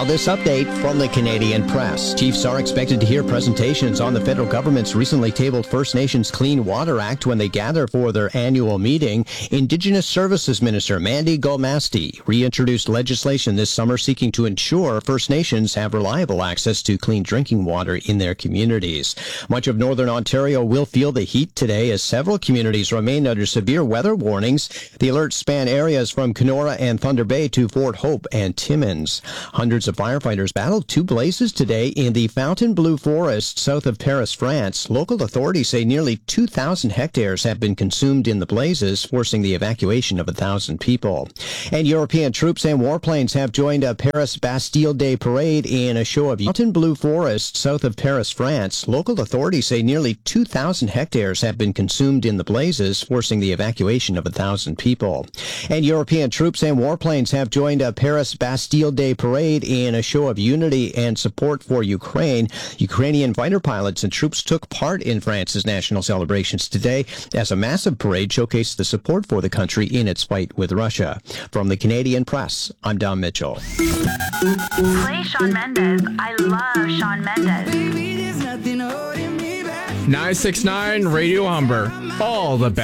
this update from the Canadian Press. Chiefs are expected to hear presentations on the federal government's recently tabled First Nations Clean Water Act when they gather for their annual meeting. Indigenous Services Minister Mandy Golmasti reintroduced legislation this summer seeking to ensure First Nations have reliable access to clean drinking water in their communities. Much of northern Ontario will feel the heat today as several communities remain under severe weather warnings. The alerts span areas from Kenora and Thunder Bay to Fort Hope and Timmins. Hundreds of firefighters battled two blazes today in the Fontainebleau Forest south of Paris, France. Local authorities say nearly 2,000 hectares have been consumed in the blazes, forcing the evacuation of 1,000 people. And European troops and warplanes have joined a Paris Bastille Day parade in a show of Fontainebleau Forest south of Paris, France. Local authorities say nearly 2,000 hectares have been consumed in the blazes, forcing the evacuation of 1,000 people. And European troops and warplanes have joined a Paris Bastille Day parade in a show of unity and support for Ukraine. Ukrainian fighter pilots and troops took part in France's national celebrations today as a massive parade showcased the support for the country in its fight with Russia. From the Canadian Press, I'm Don Mitchell. Play Shawn Mendes. I love Shawn Mendes. 969 Radio Humber. All the best.